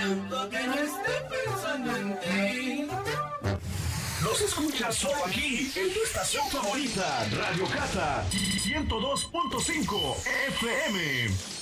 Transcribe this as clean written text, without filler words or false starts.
momento que no esté pensando en ti. Los escuchas solo aquí, en tu estación favorita, Radio Cata 102.5 FM.